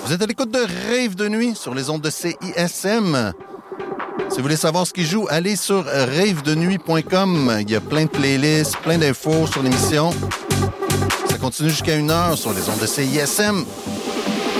Vous êtes à l'écoute de Rêve de nuit sur les ondes de CISM. Si vous voulez savoir ce qui joue, allez sur rêvedenuit.com. Il y a plein de playlists, plein d'infos sur l'émission. Ça continue jusqu'à 1h sur les ondes de CISM.